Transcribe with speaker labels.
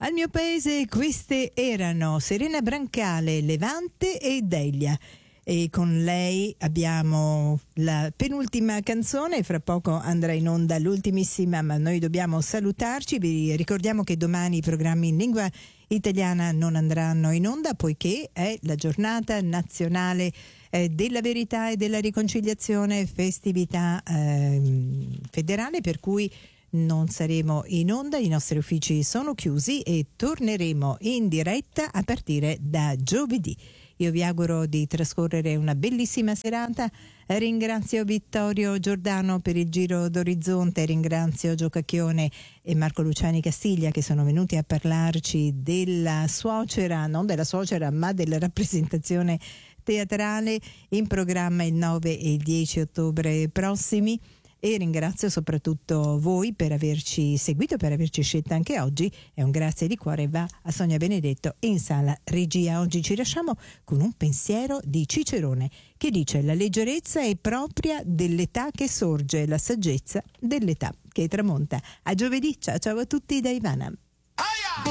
Speaker 1: Al mio paese queste erano Serena Brancale, Levante e Delia. E con lei abbiamo la penultima canzone, fra poco andrà in onda l'ultimissima, ma noi dobbiamo salutarci. Vi ricordiamo che domani i programmi in lingua italiana non andranno in onda poiché è la giornata nazionale della verità e della riconciliazione, festività federale, per cui non saremo in onda, i nostri uffici sono chiusi e torneremo in diretta a partire da giovedì. Io vi auguro di trascorrere una bellissima serata. Ringrazio Vittorio Giordano per il giro d'orizzonte, ringrazio Gio Cacchione e Marco Luciani Castiglia che sono venuti a parlarci della suocera, non della suocera ma della rappresentazione teatrale in programma il 9 e il 10 ottobre prossimi. E ringrazio soprattutto voi per averci seguito, per averci scelto anche oggi, e un grazie di cuore va a Sonia Benedetto in sala regia. Oggi ci lasciamo con un pensiero di Cicerone che dice: la leggerezza è propria dell'età che sorge, la saggezza dell'età che tramonta. A giovedì, ciao ciao a tutti da Ivana.